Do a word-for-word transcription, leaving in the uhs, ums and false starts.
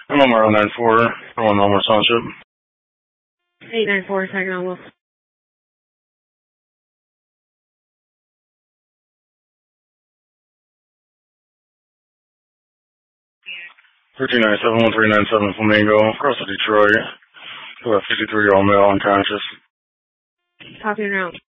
I'm on Mile nine four, one Elmore Township. eight nine four, Tiger Almost. thirteen ninety-seven, one three nine seven Flamingo, across to Detroit. We have a fifty-three-year-old male unconscious. Copy and route.